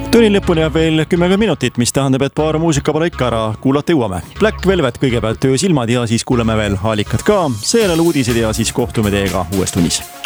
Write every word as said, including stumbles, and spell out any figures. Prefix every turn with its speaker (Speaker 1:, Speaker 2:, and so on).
Speaker 1: Tunni lõpuni jääb veel kümmekond minutit, mis tähendab, et paar muusika pole ikka ära kuulata jõuame. Black Velvet kõigepealt öösilmad ja siis kuuleme veel Haalikat ka, seejärel uudised ja siis kohtume teiega uues tunnis.